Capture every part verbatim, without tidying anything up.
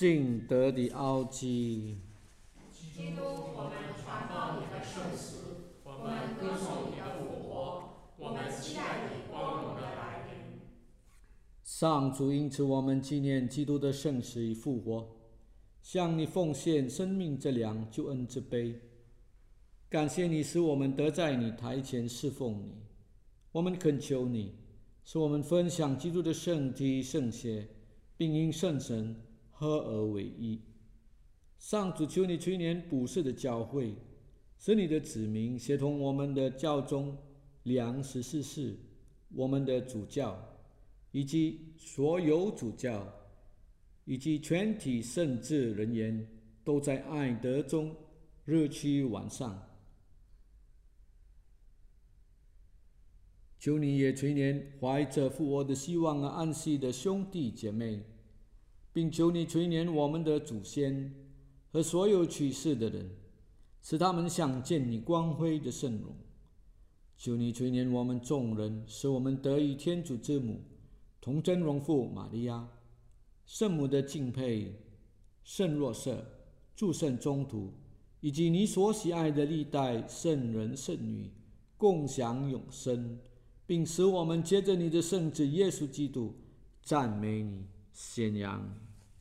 信德的奥迹。 基督，我们传报你的圣死，我们歌颂你的复活，我们期待你光荣的来临。 上主，因此我们纪念基督的圣死与复活，向你奉献生命之粮、救恩之杯。感谢你使我们得在你台前侍奉你。我们恳求你，使我们分享基督的圣体圣血，并因圣神合而为一。上主，求你垂怜普世的教会，使你的子民协同我们的教宗良十四世、我们的主教，以及所有主教，以及全体圣职人员，都在爱德中日趋完善。求你也垂怜怀着复活的希望而安息的兄弟姐妹，并求你垂怜我们的祖先和所有去世的人，使他们想见你光辉的圣容。求你垂怜我们众人，使我们得以天主之母童真荣父玛利亚、圣母的敬佩、圣若瑟、诸圣宗徒，以及你所喜爱的历代圣人圣女，共享永生，并使我们接着你的圣子耶稣基督赞美你、宣扬。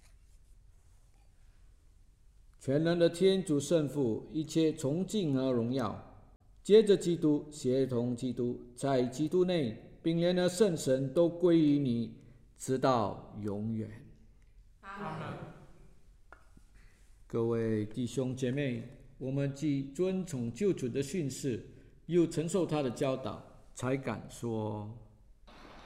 全能的天主圣父，一切崇敬和荣耀，接着基督，协同基督，在基督内，并联合圣神，都归于你，直到永远。 阿们。 各位弟兄姐妹，我们既遵从救主的训示，又承受他的教导，才敢说：